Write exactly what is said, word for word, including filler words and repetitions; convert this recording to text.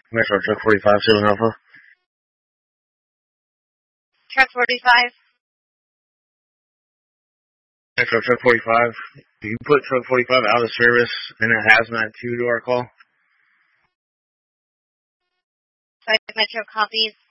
Metro Truck forty-five, Seven Alpha. Truck forty-five. Metro Truck forty-five. You can put Truck forty-five out of service and a hazmat two to our call. Five Metro copies.